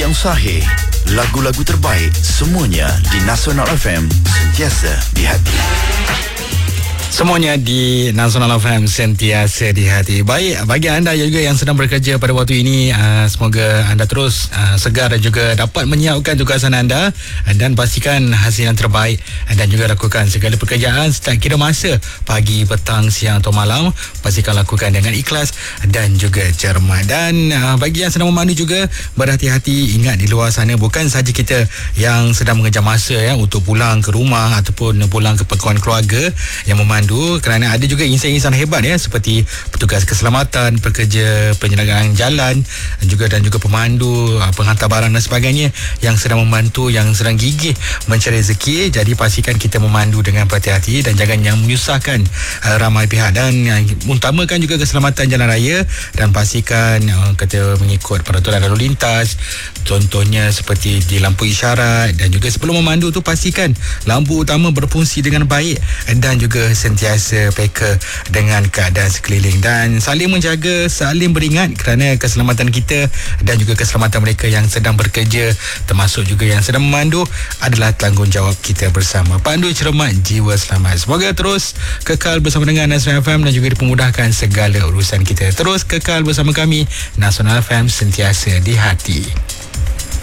yang sahih. Lagu-lagu terbaik semuanya di Nasional FM, sentiasa di hati. Semuanya di Nasional FM, sentiasa di hati. Baik, bagi anda juga yang sedang bekerja pada waktu ini, semoga anda terus segar dan juga dapat menyiapkan tugasan anda dan pastikan hasil yang terbaik, dan juga lakukan segala pekerjaan tak kira masa, pagi, petang, siang atau malam. Pastikan lakukan dengan ikhlas dan juga cermat. Dan bagi yang sedang memandu juga, berhati-hati. Ingat, di luar sana bukan saja kita yang sedang mengejar masa untuk pulang ke rumah ataupun pulang ke pangkuan keluarga yang memandu, kerana ada juga insan-insan hebat seperti petugas keselamatan, pekerja penyelenggaraan jalan dan juga pemandu, penghantar barang dan sebagainya yang sedang membantu, yang sedang gigih mencari rezeki. Jadi pastikan kita memandu dengan berhati-hati dan jangan yang menyusahkan ramai pihak, dan utamakan juga keselamatan jalan raya, dan pastikan kita mengikut peraturan lalu lintas, contohnya seperti di lampu isyarat. Dan juga sebelum memandu tu pastikan lampu utama berfungsi dengan baik, dan juga sentiasa peka dengan keadaan sekeliling, dan saling menjaga, saling beringat, kerana keselamatan kita dan juga keselamatan mereka yang sedang bekerja, termasuk juga yang sedang memandu, adalah tanggungjawab kita bersama. Pandu cermat, jiwa selamat. Semoga terus kekal bersama dengan Nasional FM dan juga dipermudahkan segala urusan kita. Terus kekal bersama kami, Nasional FM, sentiasa di hati.